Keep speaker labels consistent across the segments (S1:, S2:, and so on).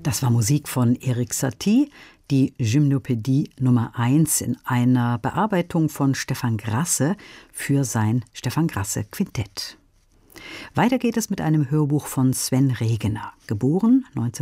S1: Das war Musik von Erik Satie, die Gymnopädie Nummer 1 in einer Bearbeitung von Stefan Grasse für sein Stefan Grasse Quintett. Weiter geht es mit einem Hörbuch von Sven Regener, geboren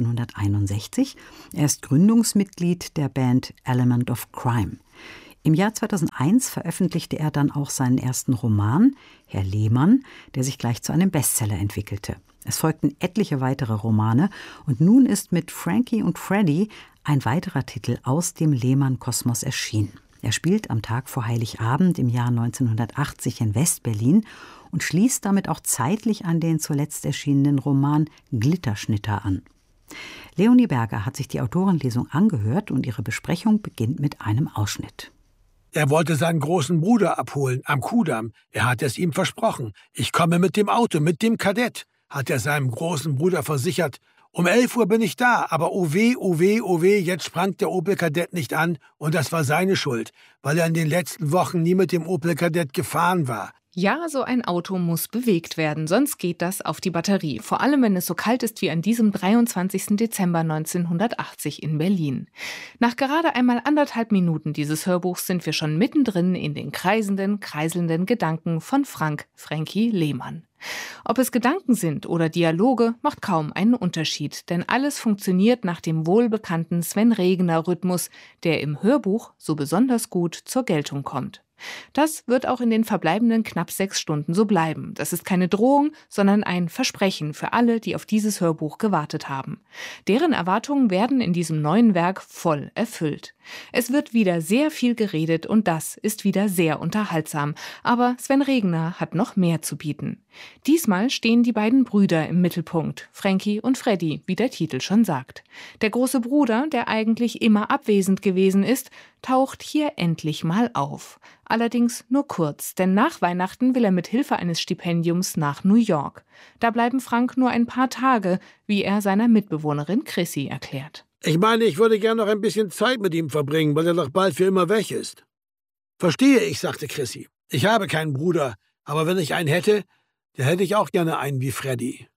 S1: 1961. Er ist Gründungsmitglied der Band Element of Crime. Im Jahr 2001 veröffentlichte er dann auch seinen ersten Roman, Herr Lehmann, der sich gleich zu einem Bestseller entwickelte. Es folgten etliche weitere Romane und nun ist mit Frankie und Freddy ein weiterer Titel aus dem Lehmann-Kosmos erschienen. Er spielt am Tag vor Heiligabend im Jahr 1980 in West-Berlin und schließt damit auch zeitlich an den zuletzt erschienenen Roman Glitterschnitter an. Leonie Berger hat sich die Autorenlesung angehört und ihre Besprechung beginnt mit einem Ausschnitt.
S2: Er wollte seinen großen Bruder abholen am Kudamm. Er hat es ihm versprochen. Ich komme mit dem Auto, mit dem Kadett, hat er seinem großen Bruder versichert. Um 11 Uhr bin ich da, aber oh weh, jetzt sprang der Opel Kadett nicht an und das war seine Schuld, weil er in den letzten Wochen nie mit dem Opel Kadett gefahren war.
S3: Ja, so ein Auto muss bewegt werden, sonst geht das auf die Batterie. Vor allem, wenn es so kalt ist wie an diesem 23. Dezember 1980 in Berlin. Nach gerade einmal 1,5 Minuten dieses Hörbuchs sind wir schon mittendrin in den kreiselnden Gedanken von Frankie Lehmann. Ob es Gedanken sind oder Dialoge, macht kaum einen Unterschied, denn alles funktioniert nach dem wohlbekannten Sven Regener-Rhythmus, der im Hörbuch so besonders gut zur Geltung kommt. Das wird auch in den verbleibenden knapp 6 Stunden so bleiben. Das ist keine Drohung, sondern ein Versprechen für alle, die auf dieses Hörbuch gewartet haben. Deren Erwartungen werden in diesem neuen Werk voll erfüllt. Es wird wieder sehr viel geredet und das ist wieder sehr unterhaltsam. Aber Sven Regener hat noch mehr zu bieten. Diesmal stehen die beiden Brüder im Mittelpunkt, Frankie und Freddy, wie der Titel schon sagt. Der große Bruder, der eigentlich immer abwesend gewesen ist, taucht hier endlich mal auf. Allerdings nur kurz, denn nach Weihnachten will er mit Hilfe eines Stipendiums nach New York. Da bleiben Frank nur ein paar Tage, wie er seiner Mitbewohnerin Chrissy erklärt.
S2: Ich meine, ich würde gern noch ein bisschen Zeit mit ihm verbringen, weil er doch bald für immer weg ist. Verstehe ich, sagte Chrissy. Ich habe keinen Bruder, aber wenn ich einen hätte, dann hätte ich auch gerne einen wie Freddy.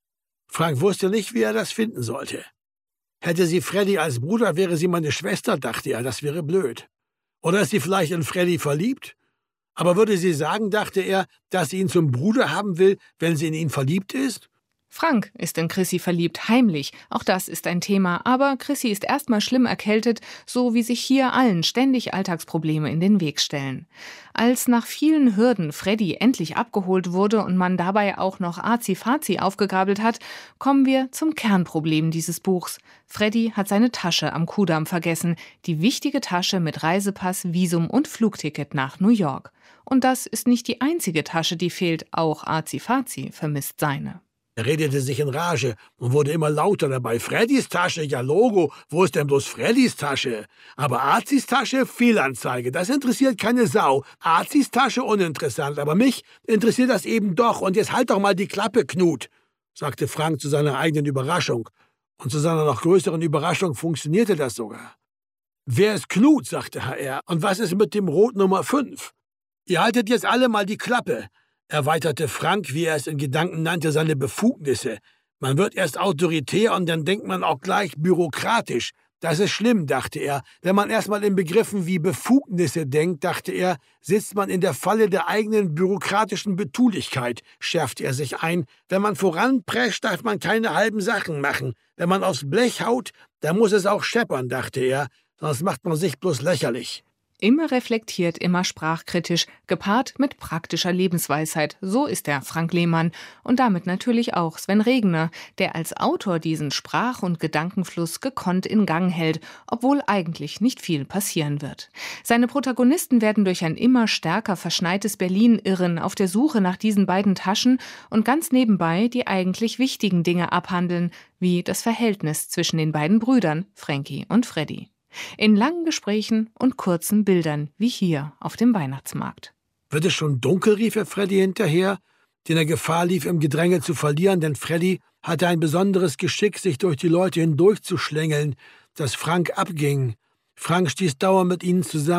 S2: Frank wusste nicht, wie er das finden sollte. Hätte sie Freddy als Bruder, wäre sie meine Schwester, dachte er, das wäre blöd. Oder ist sie vielleicht in Freddy verliebt? Aber würde sie sagen, dachte er, dass sie ihn zum Bruder haben will, wenn sie in ihn verliebt ist?
S3: Frank ist in Chrissy verliebt, heimlich. Auch das ist ein Thema. Aber Chrissy ist erstmal schlimm erkältet, so wie sich hier allen ständig Alltagsprobleme in den Weg stellen. Als nach vielen Hürden Freddy endlich abgeholt wurde und man dabei auch noch Azi-Fazi aufgegabelt hat, kommen wir zum Kernproblem dieses Buchs. Freddy hat seine Tasche am Kudamm vergessen. Die wichtige Tasche mit Reisepass, Visum und Flugticket nach New York. Und das ist nicht die einzige Tasche, die fehlt. Auch Azi-Fazi vermisst seine.
S2: Er redete sich in Rage und wurde immer lauter dabei. Freddys Tasche, ja Logo, wo ist denn bloß Freddys Tasche? Aber Azis Tasche, Fehlanzeige, das interessiert keine Sau. Azis Tasche, uninteressant, aber mich interessiert das eben doch. Und jetzt halt doch mal die Klappe, Knut, sagte Frank zu seiner eigenen Überraschung. Und zu seiner noch größeren Überraschung funktionierte das sogar. Wer ist Knut, sagte HR, und was ist mit dem Rot Nummer 5? Ihr haltet jetzt alle mal die Klappe, erweiterte Frank, wie er es in Gedanken nannte, seine Befugnisse. Man wird erst autoritär und dann denkt man auch gleich bürokratisch. Das ist schlimm, dachte er. Wenn man erstmal in Begriffen wie Befugnisse denkt, dachte er, sitzt man in der Falle der eigenen bürokratischen Betulichkeit, schärfte er sich ein. Wenn man voranprescht, darf man keine halben Sachen machen. Wenn man aufs Blech haut, dann muss es auch scheppern, dachte er, sonst macht man sich bloß lächerlich.
S3: Immer reflektiert, immer sprachkritisch, gepaart mit praktischer Lebensweisheit. So ist der Frank Lehmann und damit natürlich auch Sven Regener, der als Autor diesen Sprach- und Gedankenfluss gekonnt in Gang hält, obwohl eigentlich nicht viel passieren wird. Seine Protagonisten werden durch ein immer stärker verschneites Berlin irren, auf der Suche nach diesen beiden Taschen und ganz nebenbei die eigentlich wichtigen Dinge abhandeln, wie das Verhältnis zwischen den beiden Brüdern, Frankie und Freddy. In langen Gesprächen und kurzen Bildern, wie hier auf dem Weihnachtsmarkt.
S2: Wird es schon dunkel, rief er Freddy hinterher, den er Gefahr lief, im Gedränge zu verlieren, denn Freddy hatte ein besonderes Geschick, sich durch die Leute hindurchzuschlängeln, das Frank abging. Frank stieß dauernd mit ihnen zusammen.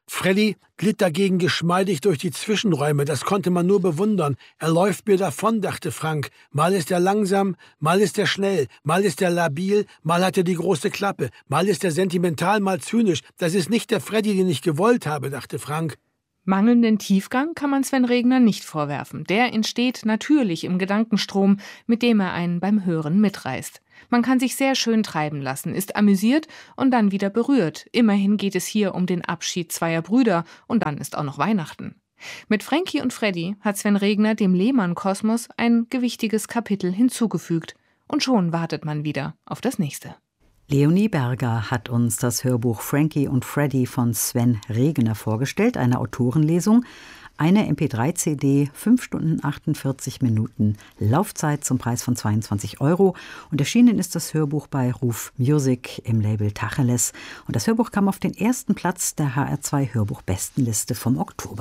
S2: Freddy glitt dagegen geschmeidig durch die Zwischenräume, das konnte man nur bewundern. Er läuft mir davon, dachte Frank. Mal ist er langsam, mal ist er schnell, mal ist er labil, mal hat er die große Klappe, mal ist er sentimental, mal zynisch. Das ist nicht der Freddy, den ich gewollt habe, dachte Frank.
S3: Mangelnden Tiefgang kann man Sven Regner nicht vorwerfen. Der entsteht natürlich im Gedankenstrom, mit dem er einen beim Hören mitreißt. Man kann sich sehr schön treiben lassen, ist amüsiert und dann wieder berührt. Immerhin geht es hier um den Abschied zweier Brüder und dann ist auch noch Weihnachten. Mit Frankie und Freddy hat Sven Regner dem Lehmann-Kosmos ein gewichtiges Kapitel hinzugefügt. Und schon wartet man wieder auf das nächste.
S1: Leonie Berger hat uns das Hörbuch Frankie und Freddy von Sven Regner vorgestellt, eine Autorenlesung, eine MP3-CD, 5 Stunden 48 Minuten Laufzeit zum Preis von 22 € und erschienen ist das Hörbuch bei Ruf Music im Label Tacheles und das Hörbuch kam auf den ersten Platz der HR2 Hörbuch-Bestenliste vom Oktober.